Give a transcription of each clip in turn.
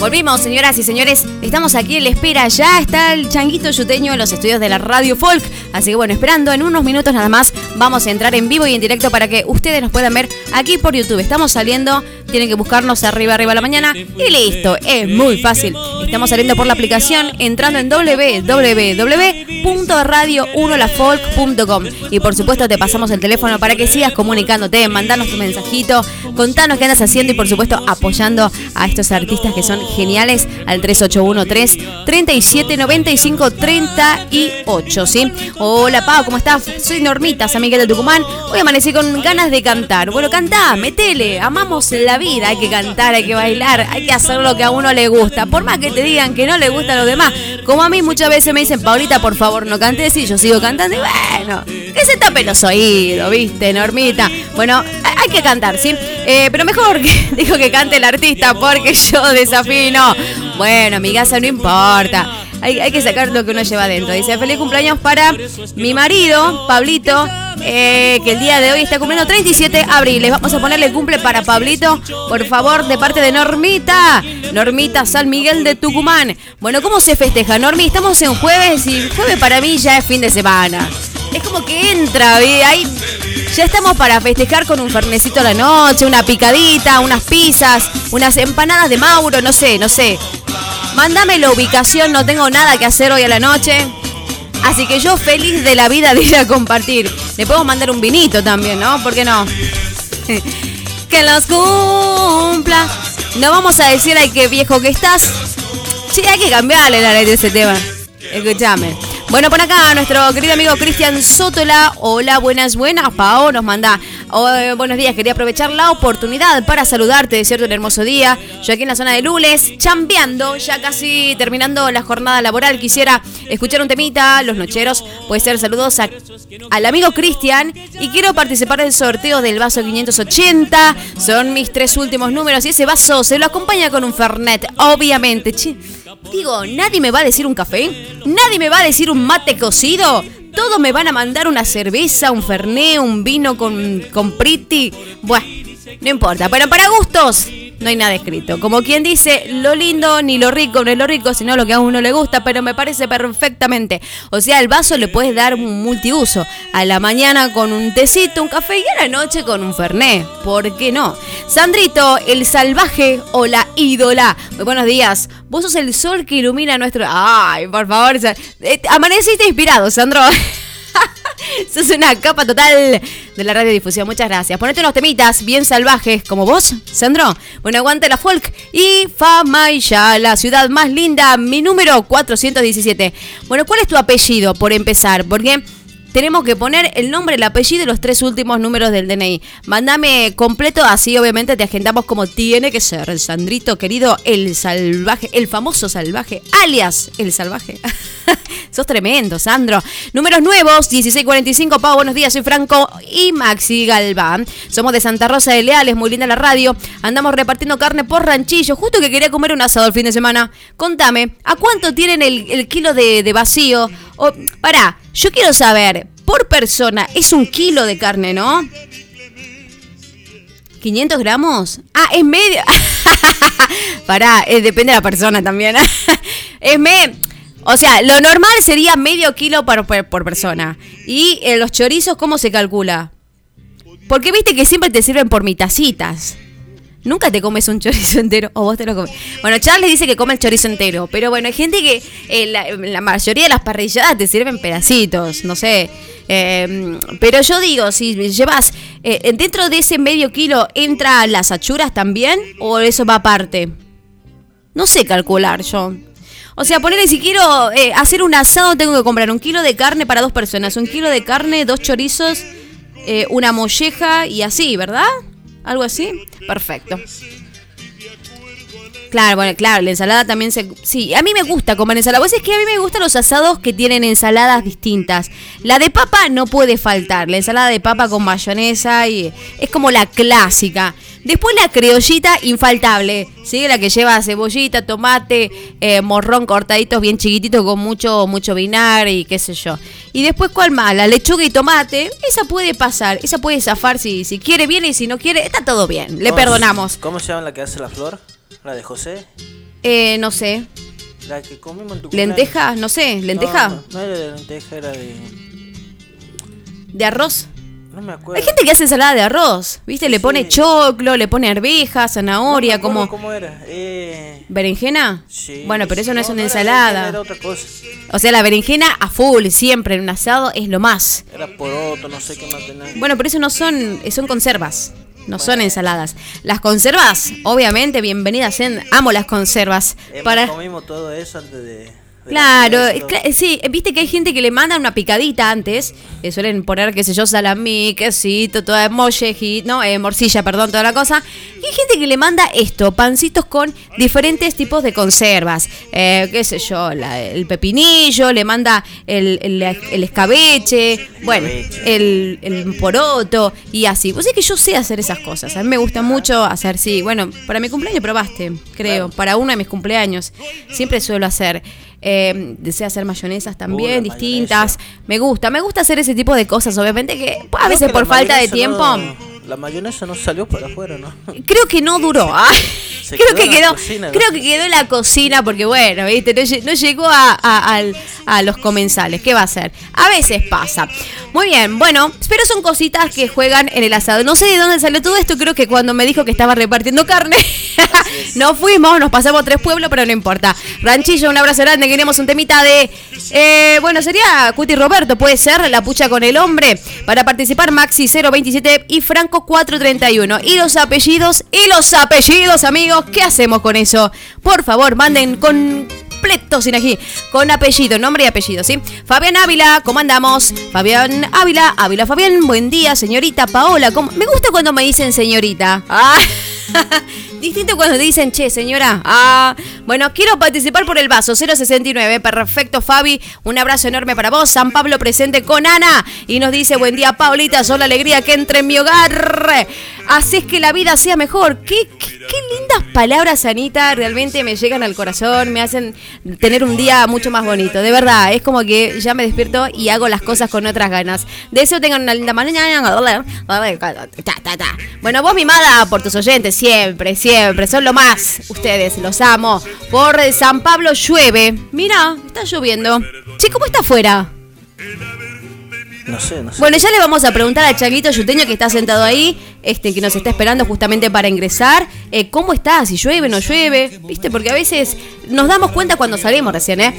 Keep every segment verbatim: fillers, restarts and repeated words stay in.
Volvimos, señoras y señores. Estamos aquí en la espera. Ya está el Changuito Yuteño en los estudios de la Radio Folk. Así que bueno, esperando en unos minutos nada más, vamos a entrar en vivo y en directo para que ustedes nos puedan ver aquí por YouTube. Estamos saliendo, tienen que buscarnos arriba, arriba a la mañana y listo. Es muy fácil. Estamos saliendo por la aplicación, entrando en doble u doble u doble u punto radio uno la folk punto com. Y por supuesto te pasamos el teléfono para que sigas comunicándote, mandanos tu mensajito, contanos qué andas haciendo y por supuesto apoyando a estos artistas que son geniales al tres ocho uno tres, tres siete nueve cinco, tres ocho, ¿sí? Hola Pau, ¿cómo estás? Soy Normita, San Miguel de Tucumán. Hoy amanecí con ganas de cantar. Bueno, cantá, metele, amamos la vida, hay que cantar, hay que bailar, hay que hacer lo que a uno le gusta, por más que te digan que no le gusta a los demás. Como a mí muchas veces me dicen, Paulita, por favor, no cantes, y yo sigo cantando y bueno, que se tape los oídos, ¿viste, Normita? Bueno, hay que cantar, ¿sí? Eh, pero mejor que digo que cante el artista porque yo desafino. Bueno, mi casa no importa. Hay, hay que sacar lo que uno lleva adentro. Dice, feliz cumpleaños para mi marido, Pablito, eh, que el día de hoy está cumpliendo treinta y siete de abril. Les vamos a ponerle cumple para Pablito, por favor, de parte de Normita. Normita, San Miguel de Tucumán. Bueno, ¿cómo se festeja, Normi? Estamos en jueves y jueves para mí ya es fin de semana. Es como que entra, ¿ve? Ahí ya estamos para festejar con un fernecito a la noche, una picadita, unas pizzas, unas empanadas de Mauro, no sé, no sé. Mándame la ubicación, no tengo nada que hacer hoy a la noche. Así que yo feliz de la vida de ir a compartir. Le puedo mandar un vinito también, ¿no? ¿Por qué no? Que los cumpla. No vamos a decir, ay, qué viejo que estás. Sí, hay que cambiarle la ley de ese tema. Escúchame. Bueno, por acá nuestro querido amigo Cristian Sótola. Hola, buenas, buenas. Pao nos manda. Oh, buenos días, quería aprovechar la oportunidad para saludarte, desearte un hermoso día. Yo aquí en la zona de Lules, chambeando, ya casi terminando la jornada laboral. Quisiera escuchar un temita, Los Nocheros. Puede ser saludos a, al amigo Cristian. Y quiero participar del sorteo del vaso quinientos ochenta. Son mis tres últimos números y ese vaso se lo acompaña con un Fernet, obviamente. Che, digo, ¿nadie me va a decir un café? ¿Nadie me va a decir un mate cocido? Todos me van a mandar una cerveza, un fernet, un vino con, con priti. Bueno, no importa. Pero para gustos no hay nada escrito. Como quien dice, lo lindo ni lo rico no es lo rico, sino lo que a uno le gusta. Pero me parece perfectamente. O sea, al vaso le puedes dar un multiuso. A la mañana con un tecito, un café y a la noche con un fernet. ¿Por qué no? Sandrito, el salvaje o la ídola. Muy buenos días. Vos sos el sol que ilumina nuestro... Ay, por favor. Amaneciste inspirado, Sandro. Sos una capa total de la radiodifusión. Muchas gracias. Ponete unos temitas bien salvajes como vos, Sandro. Bueno, aguante la folk. Y Famaillá, la ciudad más linda. Mi número cuatrocientos diecisiete. Bueno, ¿cuál es tu apellido? Por empezar, porque... tenemos que poner el nombre, el apellido y los tres últimos números del D N I. Mándame completo, así obviamente te agendamos como tiene que ser. Sandrito, querido, el salvaje, el famoso salvaje, alias el salvaje. Sos tremendo, Sandro. Números nuevos, dieciséis cuarenta y cinco. Pau, buenos días, soy Franco y Maxi Galván. Somos de Santa Rosa de Leales, muy linda la radio. Andamos repartiendo carne por ranchillo, justo que quería comer un asado el fin de semana. Contame, ¿a cuánto tienen el, el kilo de, de vacío? O, pará, yo quiero saber, por persona, es un kilo de carne, ¿no? ¿quinientos gramos? Ah, es medio. Pará, eh, depende de la persona también. Es me... O sea, lo normal sería medio kilo por, por, por persona. Y eh, los chorizos, ¿cómo se calcula? Porque viste que siempre te sirven por mitacitas. Nunca te comes un chorizo entero, o vos te lo comes. Bueno, Charles dice que come el chorizo entero, pero bueno, hay gente que eh, la, la mayoría de las parrilladas te sirven pedacitos, no sé. Eh, pero yo digo, si llevas, eh, dentro de ese medio kilo, ¿entra las achuras también? ¿O eso va aparte? No sé calcular yo. O sea, ponerle, si quiero eh, hacer un asado, tengo que comprar un kilo de carne para dos personas, un kilo de carne, dos chorizos, eh, una molleja y así, ¿verdad? ¿Algo así? Perfecto. Claro, bueno, claro, la ensalada también se... Sí, a mí me gusta comer ensalada. Pues es que a mí me gustan los asados que tienen ensaladas distintas. La de papa no puede faltar. La ensalada de papa con mayonesa y es como la clásica. Después la criollita infaltable, ¿sí? La que lleva cebollita, tomate, eh, morrón cortaditos bien chiquititos con mucho mucho vinagre y qué sé yo. Y después, ¿cuál más? La lechuga y tomate. Esa puede pasar, esa puede zafar si, si quiere bien y si no quiere, está todo bien. Le perdonamos. ¿Cómo se llama la que hace la flor? ¿La de José? Eh, no sé. La que comimos en tu ¿Lenteja? No sé, ¿lenteja? No, no, no era de lenteja, era de... ¿De arroz? No me acuerdo. Hay gente que hace ensalada de arroz, ¿viste? Le pone sí. choclo, le pone arvejas, zanahoria, no como... ¿Cómo era? Eh... ¿Berenjena? Sí. Bueno, pero eso no, no es una no ensalada. Era otra cosa. O sea, la berenjena a full, siempre en un asado es lo más. Era poroto, no sé qué más tenía. Bueno, pero eso no son, son conservas. No bueno. son ensaladas. Las conservas, obviamente, bienvenidas en... Amo las conservas. Eh, para... Comimos todo eso antes de... Claro, cl- sí, viste que hay gente que le manda una picadita antes, eh, suelen poner, qué sé yo, salamí, quesito, toda mollejito, no, eh, morcilla, perdón, toda la cosa. Y hay gente que le manda esto, pancitos con diferentes tipos de conservas, eh, qué sé yo, la, el pepinillo, le manda el, el, el escabeche, bueno, el, el poroto y así. Pues es que yo sé hacer esas cosas, a mí me gusta mucho hacer, sí, bueno, para mi cumpleaños probaste, creo, para uno de mis cumpleaños, siempre suelo hacer... Eh, deseo hacer mayonesas también, uh, distintas. Mayonesa. Me gusta, me gusta hacer ese tipo de cosas, obviamente que a veces que por falta de tiempo. No, la mayonesa no salió para afuera, ¿no? Creo que no duró. ¿Ah? Se creo quedó que quedó, cocina, creo ¿no? que quedó en la cocina porque bueno, viste, no, no llegó a, a, a, a los comensales. ¿Qué va a hacer? A veces pasa. Muy bien, bueno, pero son cositas que juegan en el asado. No sé de dónde salió todo esto, creo que cuando me dijo que estaba repartiendo carne, no fuimos, nos pasamos tres pueblos, pero no importa. Ranchillo, un abrazo grande, queremos un temita de, eh, bueno, sería Cuti Roberto, puede ser, La Pucha con el Hombre. Para participar, Maxi cero veintisiete y Franco cuatro treinta y uno. Y los apellidos, y los apellidos, amigos, ¿qué hacemos con eso? Por favor, manden completo sin aquí, con apellido, nombre y apellido, ¿sí? Fabián Ávila, ¿cómo andamos? Fabián Ávila, Ávila Fabián, buen día, señorita Paola. ¿Cómo? Me gusta cuando me dicen señorita. Ah, distinto cuando te dicen, che, señora. Ah, bueno, quiero participar por el vaso, cero sesenta y nueve. Perfecto, Fabi. Un abrazo enorme para vos. San Pablo presente con Ana. Y nos dice, buen día, Paulita. Son la alegría que entre en mi hogar. Haces que la vida sea mejor. Qué, qué, qué lindas palabras, Anita. Realmente me llegan al corazón. Me hacen tener un día mucho más bonito. De verdad, es como que ya me despierto y hago las cosas con otras ganas. Deseo tengan una linda mañana. Bueno, vos, mimada, por tus oyentes, siempre, siempre. Son lo más. Ustedes, los amo. Por San Pablo llueve. Mira, está lloviendo. Che, ¿cómo está afuera? No sé, no sé. Bueno, ya le vamos a preguntar al Changuito Yuteño que está sentado ahí, este que nos está esperando justamente para ingresar, eh, ¿cómo está? Si llueve o no llueve, ¿viste? Porque a veces nos damos cuenta cuando salimos recién, ¿eh?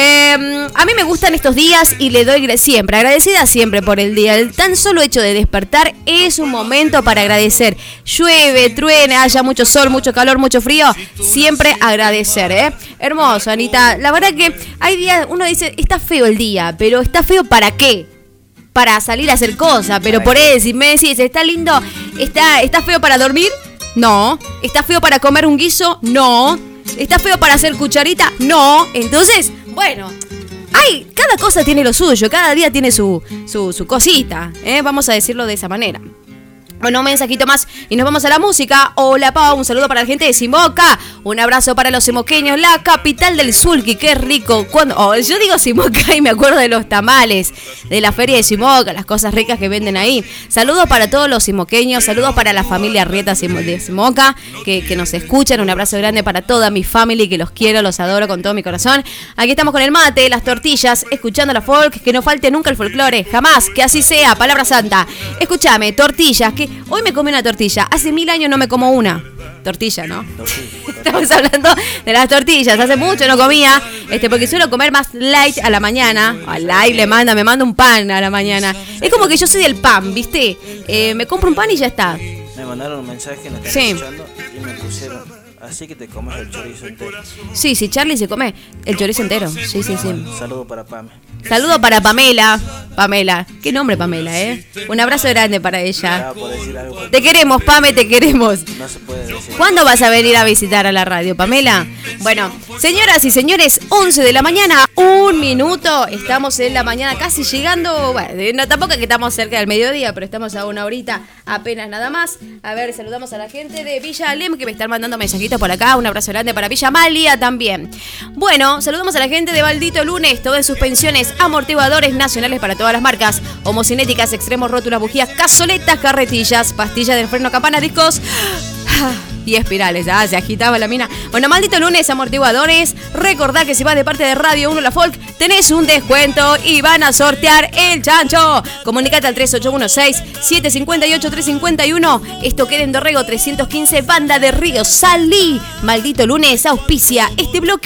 eh a mí me gustan estos días y le doy siempre, agradecida siempre por el día. El tan solo hecho de despertar es un momento para agradecer. Llueve, truena, haya mucho sol, mucho calor, mucho frío, siempre agradecer, ¿eh? Hermoso, Anita. La verdad que hay días, uno dice, está feo el día, pero ¿está feo para qué? Para salir a hacer cosas, pero por eso, si me decís, ¿está lindo? ¿Está, ¿Está feo para dormir? No. ¿Está feo para comer un guiso? No. ¿Está feo para hacer cucharita? No. Entonces, bueno, ay, cada cosa tiene lo suyo, cada día tiene su, su, su cosita, ¿eh? Vamos a decirlo de esa manera. Bueno, un mensajito más y nos vamos a la música. Hola, Pau, un saludo para la gente de Simoca. Un abrazo para los simoqueños, la capital del sulky. Qué rico. Cuando oh, yo digo Simoca y me acuerdo de los tamales, de la feria de Simoca, las cosas ricas que venden ahí. Saludos para todos los simoqueños, saludos para la familia Arrieta de Simoca, que, que nos escuchan. Un abrazo grande para toda mi familia, que los quiero, los adoro con todo mi corazón. Aquí estamos con el mate, las tortillas, escuchando la folk, que no falte nunca el folclore, jamás, que así sea, palabra santa. Escúchame, tortillas, que hoy me comí una tortilla. Hace mil años no me como una. Tortilla, ¿no? Tortilla, tortilla. Estamos hablando de las tortillas. Hace mucho no comía, este, porque suelo comer más light a la mañana. A light le manda, me manda un pan a la mañana. Es como que yo soy del pan, ¿viste? Eh, me compro un pan y ya está. Me mandaron un mensaje, me están sí. escuchando y me pusieron, así que te comes el chorizo entero. Sí, sí, Charlie se come el chorizo entero. Sí, sí, sí. Bueno, saludo para Pame. Saludo para Pamela. Pamela. Qué nombre, Pamela, ¿eh? Un abrazo grande para ella. Te queremos, Pame, te queremos. No se puede decir. ¿Cuándo vas a venir a visitar a la radio, Pamela? Bueno, señoras y señores, once de la mañana, un minuto. Estamos en la mañana casi llegando. Bueno, no, tampoco que estamos cerca del mediodía, pero estamos a una horita apenas nada más. A ver, saludamos a la gente de Villa Alem que me están mandando mensajitos por acá. Un abrazo grande para Villa Malia también. Bueno, saludamos a la gente de Baldito Lunes, todo en suspensiones, amortiguadores nacionales para todas las marcas, homocinéticas, extremos, rótulas, bujías, cazoletas, carretillas, pastillas del freno, campana, discos y espirales. Ah, se agitaba la mina. Bueno, maldito lunes, amortiguadores. Recordá que si vas de parte de Radio uno La Folk, tenés un descuento y van a sortear el chancho. Comunicate al tres ocho uno seis, siete cinco ocho, tres cinco uno. Esto queda en Dorrego trescientos quince, Banda de Río. Salí. Maldito lunes auspicia este bloque.